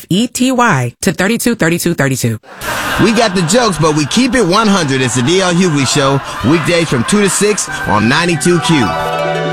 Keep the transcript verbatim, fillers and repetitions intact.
F E T Y to thirty-two thirty-two thirty-two. We got the jokes, but we keep it one hundred. It's the D L Hughley Show, weekdays from two to six on ninety-two Q.